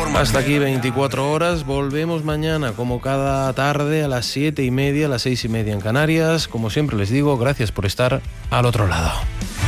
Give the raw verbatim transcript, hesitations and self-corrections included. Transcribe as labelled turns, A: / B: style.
A: información.
B: Hasta aquí veinticuatro horas. Volvemos mañana, como cada tarde, a las siete y media, a las seis y media en Canarias. Como siempre les digo, gracias por estar al otro lado.